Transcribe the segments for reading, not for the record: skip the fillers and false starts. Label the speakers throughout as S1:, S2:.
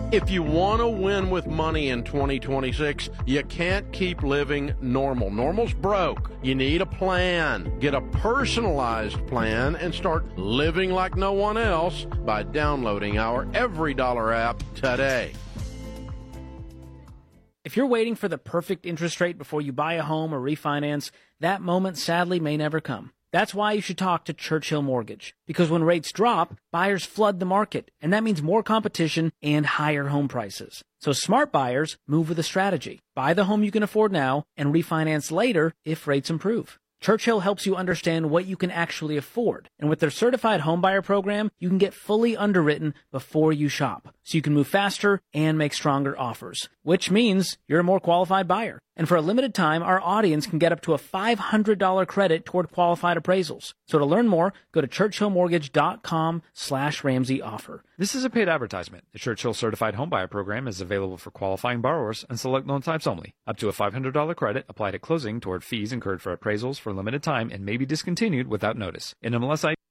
S1: If you want to win with money in 2026, you can't keep living normal. Normal's broke. You need a plan. Get a personalized plan and start living like no one else by downloading our Every Dollar app today.
S2: If you're waiting for the perfect interest rate before you buy a home or refinance, that moment sadly may never come. That's why you should talk to Churchill Mortgage. Because when rates drop, buyers flood the market, and that means more competition and higher home prices. So smart buyers move with a strategy. Buy the home you can afford now and refinance later if rates improve. Churchill helps you understand what you can actually afford. And with their certified homebuyer program, you can get fully underwritten before you shop. So you can move faster and make stronger offers, which means you're a more qualified buyer. And for a limited time, our audience can get up to a $500 credit toward qualified appraisals. So to learn more, go to churchillmortgage.com/Ramsey offer.
S3: This is a paid advertisement. The Churchill Certified Homebuyer Program is available for qualifying borrowers and select loan types only. Up to a $500 credit applied at closing toward fees incurred for appraisals for a limited time and may be discontinued without notice. NMLS ID.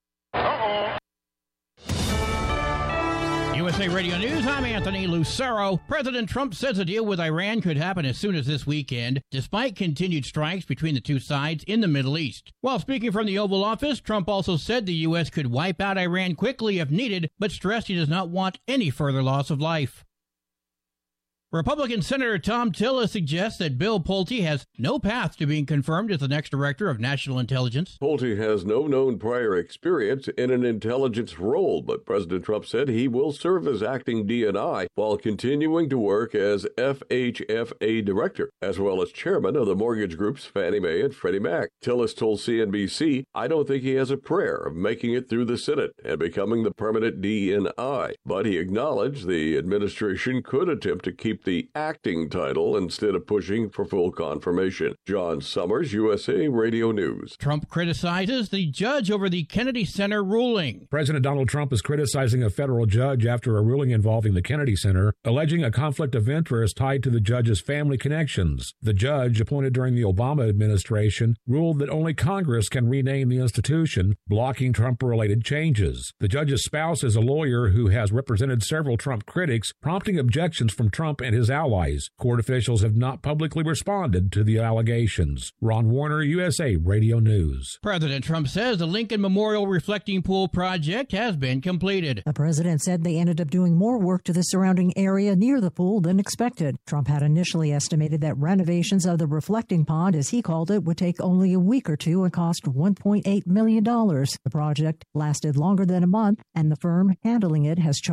S4: USA Radio News, I'm Anthony Lucero. President Trump says a deal with Iran could happen as soon as this weekend, despite continued strikes between the two sides in the Middle East. While speaking from the Oval Office, Trump also said the U.S. could wipe out Iran quickly if needed, but stressed he does not want any further loss of life. Republican Senator Tom Tillis suggests that Bill Pulte has no path to being confirmed as the next director of national intelligence.
S5: Pulte has no known prior experience in an intelligence role, but President Trump said he will serve as acting DNI while continuing to work as FHFA director, as well as chairman of the mortgage groups Fannie Mae and Freddie Mac. Tillis told CNBC, "I don't think he has a prayer of making it through the Senate and becoming the permanent DNI, but he acknowledged the administration could attempt to keep the acting title instead of pushing for full confirmation." John Summers, USA Radio News.
S4: Trump criticizes the judge over the Kennedy Center ruling.
S6: President Donald Trump is criticizing a federal judge after a ruling involving the Kennedy Center, alleging a conflict of interest tied to the judge's family connections. The judge, appointed during the Obama administration, ruled that only Congress can rename the institution, blocking Trump-related changes. The judge's spouse is a lawyer who has represented several Trump critics, prompting objections from Trump and his allies. Court officials have not publicly responded to the allegations. Ron Warner, USA Radio News.
S4: President Trump says the Lincoln Memorial Reflecting Pool project has been completed.
S7: The president said they ended up doing more work to the surrounding area near the pool than expected. Trump had initially estimated that renovations of the reflecting pond, as he called it, would take only a week or two and cost $1.8 million. The project lasted longer than a month, and the firm handling it has charged